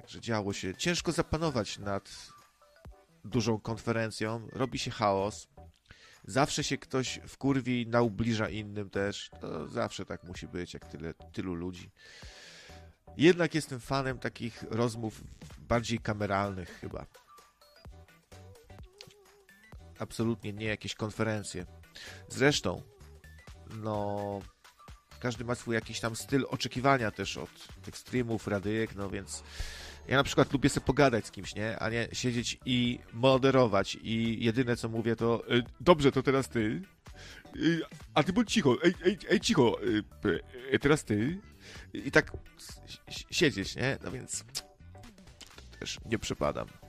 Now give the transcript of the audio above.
że działo się. Ciężko zapanować nad dużą konferencją, robi się chaos. Zawsze się ktoś wkurwi, naubliża innym też. To zawsze tak musi być, jak tylu ludzi. Jednak jestem fanem takich rozmów bardziej kameralnych chyba. Absolutnie nie jakieś konferencje. Zresztą, no, każdy ma swój jakiś tam styl oczekiwania też od tych streamów, radyjek, no więc ja na przykład lubię sobie pogadać z kimś, nie? A nie siedzieć i moderować i jedyne co mówię to dobrze, to teraz ty. A ty bądź cicho, ej cicho, teraz ty. I tak siedzieć, nie? No więc też nie przepadam.